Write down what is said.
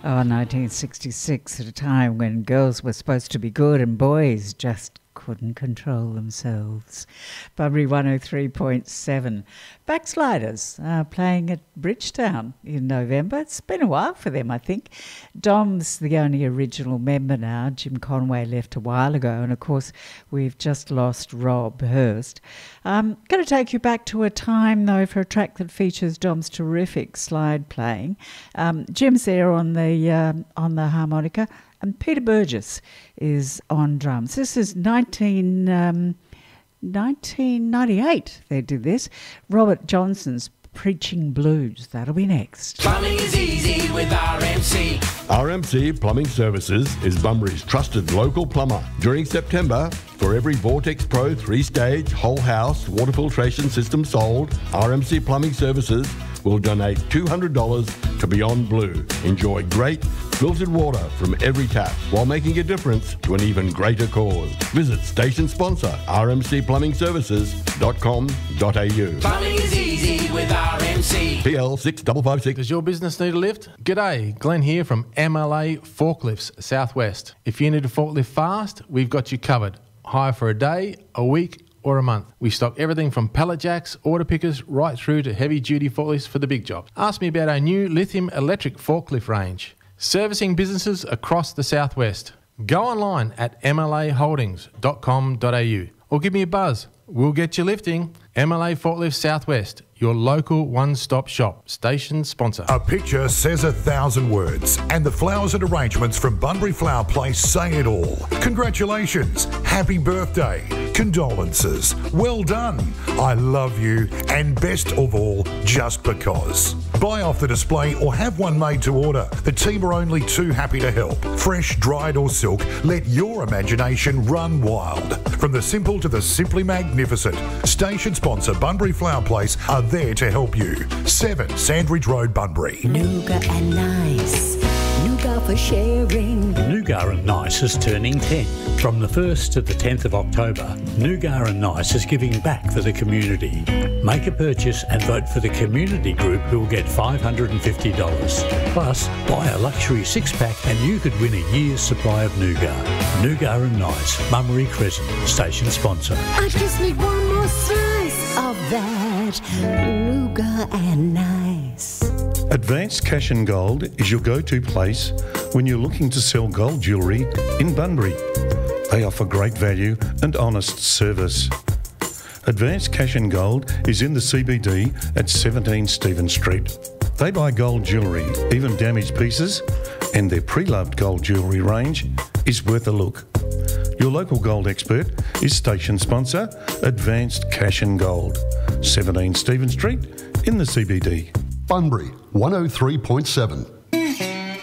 1966, at a time when girls were supposed to be good and boys just couldn't control themselves. Bunbury 103.7. Backsliders playing at Bridgetown in November. It's been a while for them, I think. Dom's the only original member now. Jim Conway left a while ago, and of course we've just lost Rob Hurst. Going to take you back to a time, though, for a track that features Dom's terrific slide playing. Jim's there on the harmonica, and Peter Burgess is on drums. This is 1998 they did this. Robert Johnson's Preaching Blues. That'll be next. Plumbing is easy with RMC. RMC Plumbing Services is Bunbury's trusted local plumber. During September, for every Vortex Pro 3-stage whole house water filtration system sold, RMC Plumbing Services will donate $200 to Beyond Blue. Enjoy great filtered water from every tap while making a difference to an even greater cause. Visit station sponsor rmcplumbingservices.com.au. Plumbing is easy with RMC. PL 6556. Does your business need a lift? G'day, Glenn here from MLA Forklifts Southwest. If you need a forklift fast, we've got you covered. Hire for a day, a week, or a month. We stock everything from pallet jacks, order pickers, right through to heavy-duty forklifts for the big jobs. Ask me about our new lithium electric forklift range. Servicing businesses across the southwest. Go online at mlaholdings.com.au or give me a buzz. We'll get you lifting. MLA Forklifts Southwest, your local one-stop shop. Station sponsor. A picture says 1,000 words, and the flowers and arrangements from Bunbury Flower Place say it all. Congratulations, happy birthday, condolences, well done, I love you, and best of all, just because. Buy off the display or have one made to order. The team are only too happy to help. Fresh, dried or silk, let your imagination run wild. From the simple to the simply magnificent, station sponsor Bunbury Flower Place are there to help you. 7 Sandridge Road, Bunbury. Nougat and Nice. Nougat for sharing. Nougat and Nice is turning 10. From the 1st to the 10th of October, Nougat and Nice is giving back for the community. Make a purchase and vote for the community group who will get $550. Plus, buy a luxury 6-pack and you could win a year's supply of Nougat. Nougat and Nice, Mummery Crescent, station sponsor. I just need one more slice of that Nougat and Nice. Advanced Cash and Gold is your go-to place when you're looking to sell gold jewellery in Bunbury. They offer great value and honest service. Advanced Cash and Gold is in the CBD at 17 Stephen Street. They buy gold jewellery, even damaged pieces, and their pre-loved gold jewellery range is worth a look. Your local gold expert is station sponsor Advanced Cash and Gold, 17 Stephen Street in the CBD. Bunbury 103.7.